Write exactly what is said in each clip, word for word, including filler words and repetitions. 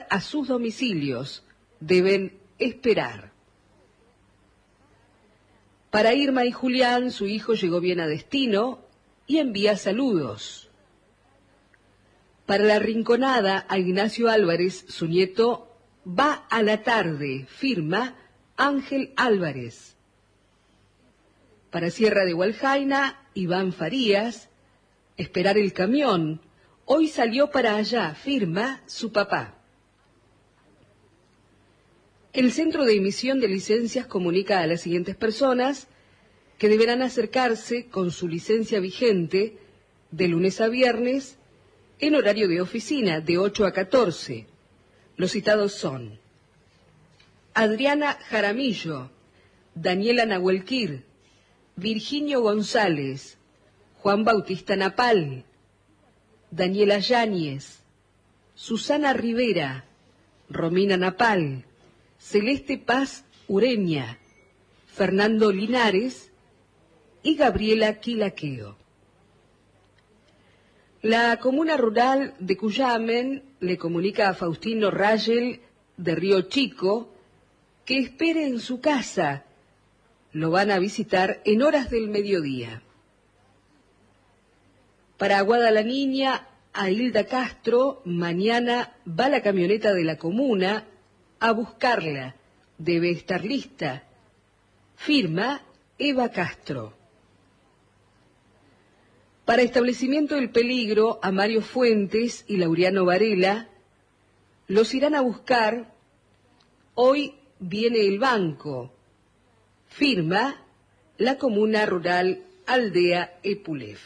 a sus domicilios. Deben esperar. Para Irma y Julián, su hijo llegó bien a destino y envía saludos. Para la Rinconada, a Ignacio Álvarez, su nieto, va a la tarde, firma Ángel Álvarez. Para Sierra de Hualjaina, Iván Farías, esperar el camión. Hoy salió para allá, firma su papá. El Centro de Emisión de Licencias comunica a las siguientes personas que deberán acercarse con su licencia vigente de lunes a viernes en horario de oficina de ocho a catorce. Los citados son Adriana Jaramillo, Daniela Nahuelquir, Virginio González, Juan Bautista Napal, Daniela Yáñez, Susana Rivera, Romina Napal, Celeste Paz Ureña, Fernando Linares y Gabriela Quilaqueo. La comuna rural de Cuyamen le comunica a Faustino Rayel de Río Chico que espere en su casa. Lo van a visitar en horas del mediodía. Para Aguada la Niña, a Hilda Castro, mañana va la camioneta de la comuna a buscarla. Debe estar lista. Firma Eva Castro. Para Establecimiento del Peligro, a Mario Fuentes y Laureano Varela, los irán a buscar. Hoy viene el banco. Firma la comuna rural Aldea Epulef.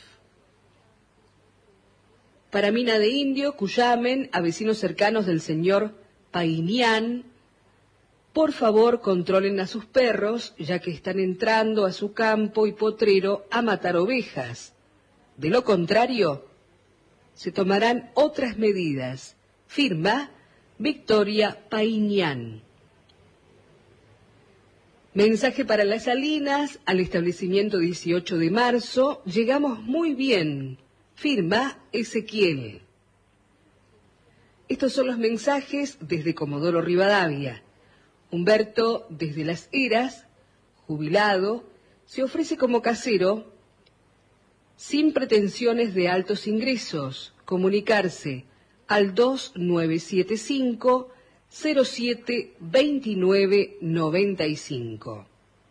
Para Mina de Indio, Cuyamen, a vecinos cercanos del señor Painián, por favor controlen a sus perros, ya que están entrando a su campo y potrero a matar ovejas. De lo contrario, se tomarán otras medidas. Firma Victoria Painián. Mensaje para Las Salinas, al establecimiento dieciocho de marzo, llegamos muy bien. Firma Ezequiel. Estos son los mensajes desde Comodoro Rivadavia. Humberto, desde Las Heras, jubilado, se ofrece como casero sin pretensiones de altos ingresos. Comunicarse al dos nueve siete cinco cero siete dos nueve nueve cinco.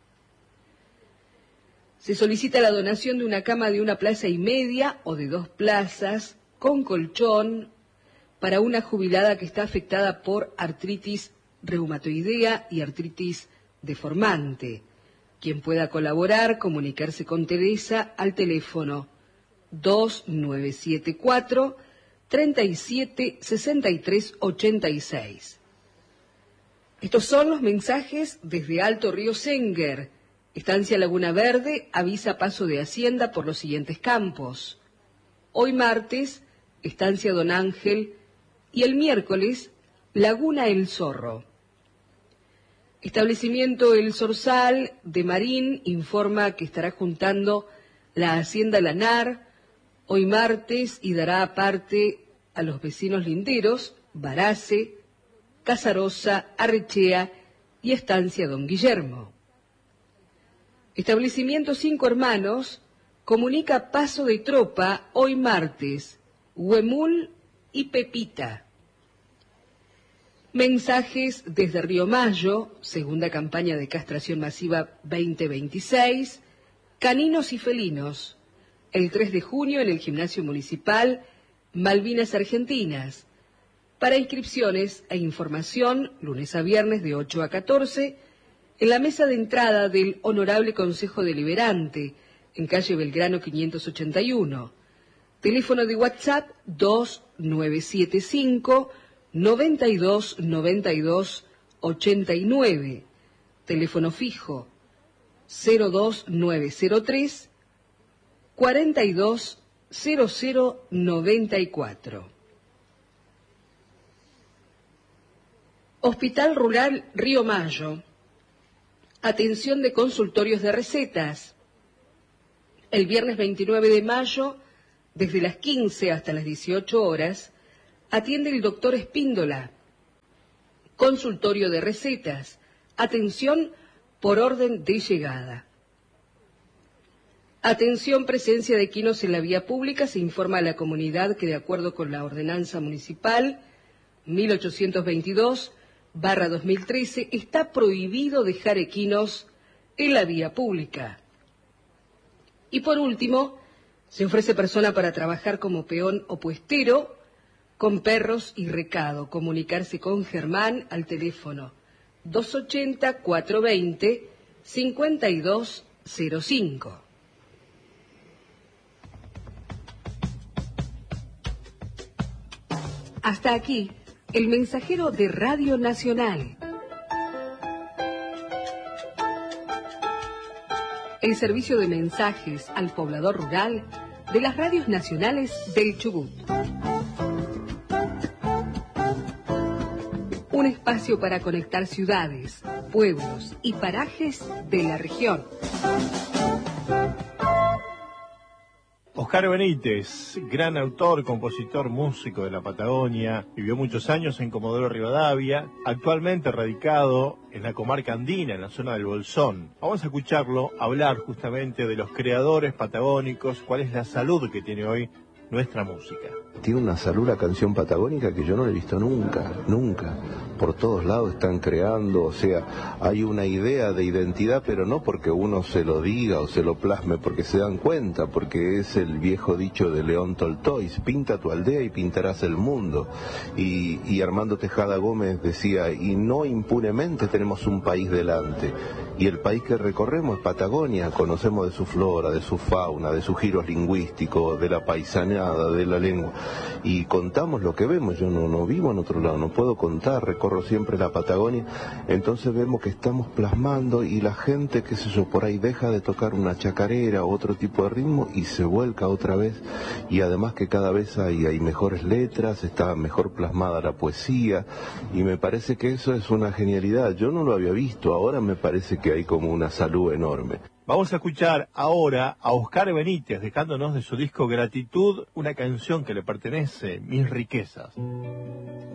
Se solicita la donación de una cama de una plaza y media o de dos plazas con colchón para una jubilada que está afectada por artritis reumatoidea y artritis deformante. Quien pueda colaborar, comunicarse con Teresa al teléfono dos nueve siete cuatro treinta y siete sesenta y tres ochenta y seis. Estos son los mensajes desde Alto Río Senguer. Estancia Laguna Verde avisa paso de Hacienda por los siguientes campos. Hoy martes, Estancia Don Ángel, y el miércoles, Laguna El Zorro. Establecimiento El Zorzal de Marín informa que estará juntando la Hacienda Lanar hoy martes y dará aparte a los vecinos linderos Barace, Casarosa, Arrechea y Estancia Don Guillermo. Establecimiento Cinco Hermanos comunica paso de tropa hoy martes, Huemul y Pepita. Mensajes desde Río Mayo, segunda campaña de castración masiva veinte veintiséis, caninos y felinos, el tres de junio en el Gimnasio Municipal Malvinas Argentinas. Para inscripciones e información, lunes a viernes de ocho a catorce, en la mesa de entrada del Honorable Consejo Deliberante, en calle Belgrano quinientos ochenta y uno. Teléfono de WhatsApp dos nueve siete cinco noventa y dos noventa y dos ochenta y nueve. Teléfono fijo cero dos nueve cero tres cuarenta y dos cero cero noventa y cuatro. Hospital Rural Río Mayo. Atención de consultorios de recetas. El viernes veintinueve de mayo, desde las quince hasta las dieciocho horas, atiende el doctor Espíndola. consultorio de recetas, atención por orden de llegada. Atención, presencia de equinos en la vía pública. Se informa a la comunidad que de acuerdo con la ordenanza municipal mil ochocientos veintidós barra dos mil trece está prohibido dejar equinos en la vía pública. Y por último, se ofrece persona para trabajar como peón o puestero con perros y recado. Comunicarse con Germán al teléfono doscientos ochenta, cuatrocientos veinte, cincuenta y dos cero cinco. Hasta aquí, el mensajero de Radio Nacional. El servicio de mensajes al poblador rural de las radios nacionales del Chubut. Un espacio para conectar ciudades, pueblos y parajes de la región. Oscar Benítez, gran autor, compositor, músico de la Patagonia, vivió muchos años en Comodoro Rivadavia, actualmente radicado en la comarca andina, en la zona del Bolsón. Vamos a escucharlo hablar justamente de los creadores patagónicos, cuál es la salud que tiene hoy nuestra música. Tiene una salud la canción patagónica que yo no la he visto nunca, nunca. Por todos lados están creando, o sea, hay una idea de identidad, pero no porque uno se lo diga o se lo plasme, porque se dan cuenta, porque es el viejo dicho de León Tolstoy: pinta tu aldea y pintarás el mundo. Y, y Armando Tejada Gómez decía, y no impunemente tenemos un país delante. Y el país que recorremos es Patagonia, conocemos de su flora, de su fauna, de sus giros lingüísticos, de la paisanada, de la lengua. Y contamos lo que vemos. Yo no, no vivo en otro lado, no puedo contar, recorro siempre la Patagonia. Entonces vemos que estamos plasmando y la gente, qué sé yo, por ahí deja de tocar una chacarera o otro tipo de ritmo y se vuelca otra vez. Y además que cada vez hay, hay mejores letras, está mejor plasmada la poesía. Y me parece que eso es una genialidad. Yo no lo había visto, ahora me parece que hay como una salud enorme. Vamos a escuchar ahora a Oscar Benítez, dejándonos de su disco Gratitud, una canción que le pertenece, Mis Riquezas.